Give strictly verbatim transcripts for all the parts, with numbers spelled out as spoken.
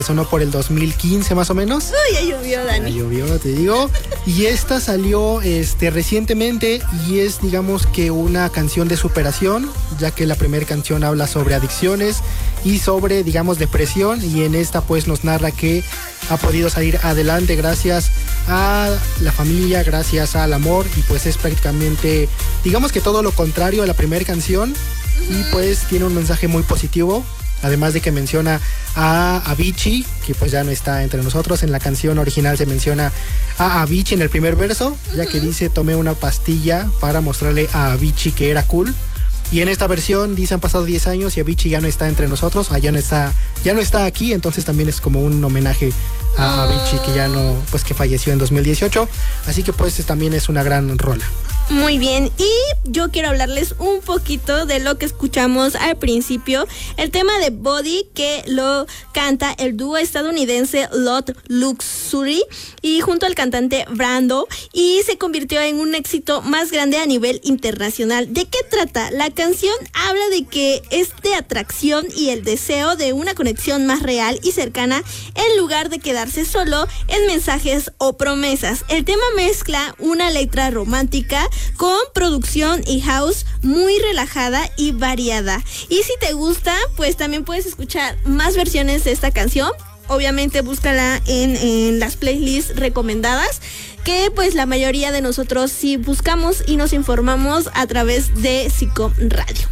sonó por el dos mil quince más o menos. Uy, ya llovió, Dani. Ya llovió, te digo. Y esta salió este, recientemente y es, digamos que una canción de superación, ya que la primera canción habla sobre adicciones y sobre, digamos, depresión, y en esta pues nos narra que ha podido salir adelante gracias a la familia, gracias al amor, y pues es prácticamente, digamos que todo lo contrario a la primera canción, uh-huh. Y pues tiene un mensaje muy positivo. Además de que menciona a Avicii, que pues ya no está entre nosotros. En la canción original se menciona a Avicii en el primer verso, ya que dice: tomé una pastilla para mostrarle a Avicii que era cool. Y en esta versión dice: han pasado diez años y Avicii ya no está entre nosotros, ya no está, ya no está aquí, entonces también es como un homenaje a Avicii, que ya no, pues que falleció en dos mil dieciocho. Así que pues también es una gran rola. Muy bien, y yo quiero hablarles un poquito de lo que escuchamos al principio, el tema de Body, que lo canta el dúo estadounidense Lot Luxury y junto al cantante Brando, y se convirtió en un éxito más grande a nivel internacional. ¿De qué trata? La canción habla de que es de atracción y el deseo de una conexión más real y cercana en lugar de quedarse solo en mensajes o promesas. El tema mezcla una letra romántica con producción y house muy relajada y variada. Y si te gusta, pues también puedes escuchar más versiones de esta canción. Obviamente búscala en, en las playlists recomendadas, que pues la mayoría de nosotros sí buscamos y nos informamos a través de Sicom Radio.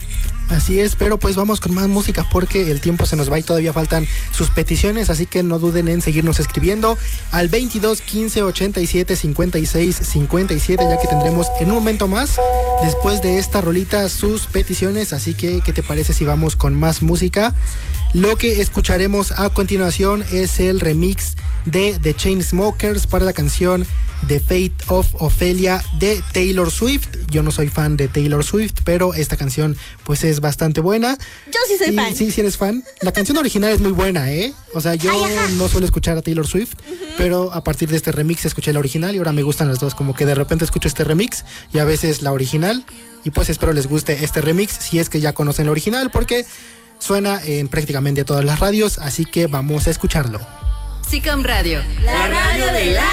Así es, pero pues vamos con más música porque el tiempo se nos va y todavía faltan sus peticiones, así que no duden en seguirnos escribiendo al veintidós quince ochenta y siete cincuenta y seis cincuenta y siete, ya que tendremos en un momento más, después de esta rolita, sus peticiones. Así que, ¿qué te parece si vamos con más música? Lo que escucharemos a continuación es el remix de The Chainsmokers para la canción The Fate of Ophelia de Taylor Swift. Yo no soy fan de Taylor Swift, pero esta canción pues es bastante buena. Yo sí soy y, fan. Sí, sí eres fan. La canción original es muy buena, ¿eh? O sea, yo Ay, no suelo escuchar a Taylor Swift, uh-huh. pero a partir de este remix escuché la original y ahora me gustan las dos. Como que de repente escucho este remix y a veces la original, y pues espero les guste este remix si es que ya conocen la original, porque suena en prácticamente todas las radios, así que vamos a escucharlo. Sicom Radio, la radio de la